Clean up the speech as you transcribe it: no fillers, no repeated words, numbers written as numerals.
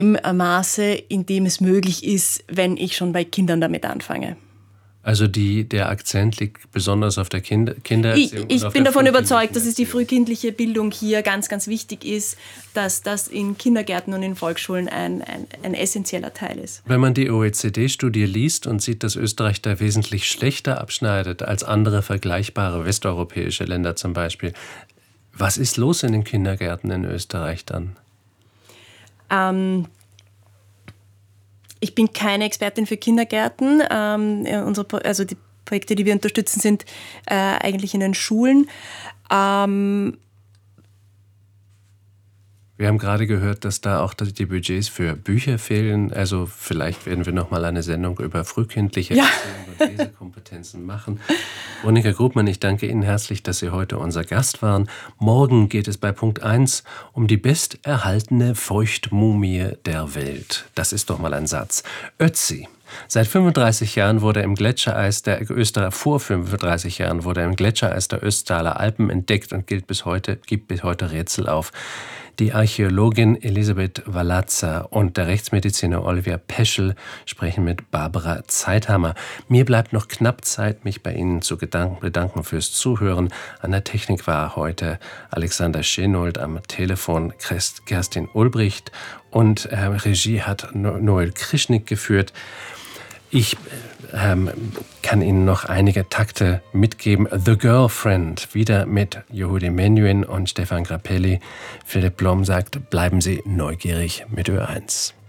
im Maße, in dem es möglich ist, wenn ich schon bei Kindern damit anfange. Also der Akzent liegt besonders auf der Kindererziehung. Ich bin davon überzeugt, dass es die frühkindliche Bildung hier ganz, ganz wichtig ist, dass das in Kindergärten und in Volksschulen ein essentieller Teil ist. Wenn man die OECD-Studie liest und sieht, dass Österreich da wesentlich schlechter abschneidet als andere vergleichbare westeuropäische Länder zum Beispiel, was ist los in den Kindergärten in Österreich dann? Ich bin keine Expertin für Kindergärten. Die Projekte, die wir unterstützen, sind eigentlich in den Schulen. Wir haben gerade gehört, dass da auch die Budgets für Bücher fehlen. Also vielleicht werden wir noch mal eine Sendung über frühkindliche Erziehung und Lesekompetenzen machen. Monika Grubmann, ich danke Ihnen herzlich, dass Sie heute unser Gast waren. Morgen geht es bei Punkt 1 um die besterhaltene Feuchtmumie der Welt. Das ist doch mal ein Satz. Ötzi. Seit 35 Jahren wurde im Gletschereis vor 35 Jahren wurde im Gletschereis der Ötztaler Alpen entdeckt und gibt bis heute Rätsel auf. Die Archäologin Elisabeth Walazza und der Rechtsmediziner Oliver Peschel sprechen mit Barbara Zeithammer. Mir bleibt noch knapp Zeit, mich bei Ihnen zu bedanken fürs Zuhören. An der Technik war heute Alexander Schenold, am Telefon Kerstin Ulbricht und Regie hat Noel Krischnick geführt. Ich kann Ihnen noch einige Takte mitgeben. The Girlfriend, wieder mit Yehudi Menuhin und Stefan Grappelli. Philipp Blom sagt, bleiben Sie neugierig mit Ö1.